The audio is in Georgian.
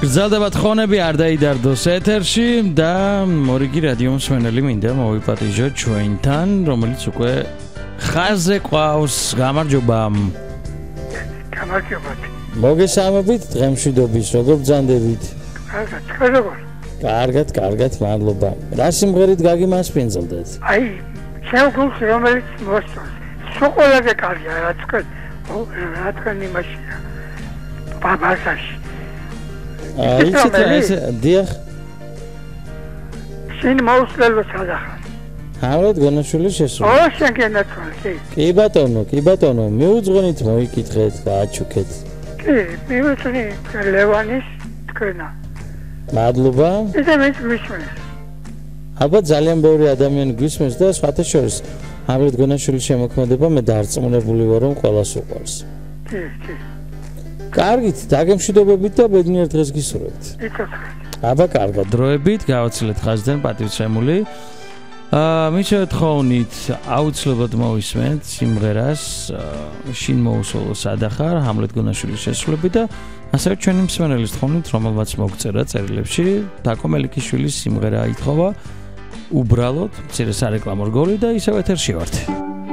გრძელდება თხოვნები არ დაიდარდოს ეთერში და მორიგი რადიო მსმენელი მინდა მოვიპატიჟოთ ჩვენთან, რომელიც უკვე ხაზზე ყავს. გამარჯობა. გამარჯობა. მოგესალმებით დღემშვიდობის, როგორ ბრძანდებით? კარგად. კარგად, მადლობა. რა სიმღერით გაგიმასპინძლდეთ? აი, შევგულს რომელიც მოსწონს. სულ ყველაზე კარგია რა თქვენ იმაშია. ბაბასაში. იცით ეს დიახ. შენ მოუსწრელო სადახარ. ამრად გონაშვილი შესული. შენ გენაცვალე. კი ბატონო, მიუძღვნით მოიკითხეთ, გააჩუქეთ. კი, მივეცნი ლევანის თქვენა. მადლობა. ესე მეც გვისმენს. ალბათ ძალიან ბევრი ადამიანი გვისმენს და სხვათა შორის ამრად გონაშვილი შემოქმედება მე დარწმუნებული ვარ რომ ყველას უყვარს. კი. კარგით, დაგემშვიდობებით და ბედნიერ დღეს გისურვებთ. აბა კარგად, დროებით გავაცილეთ ხაზიდან პატივცემული. მიშა თხოვნით აუცილებლად მოვისმენთ სიმღერას შინ მოუსოლო სადახარ ჰამლეტ გონაშვილის შესრულებით და ასევე ჩვენი მსმენელის თხოვნით რომელმაც მოგწერა წერილებში დაკო მელიქიშვილის სიმღერა ითხოვა უბრალოდ მცირე სარეკლამო რგოლი და ისევ ეთერში ვართ.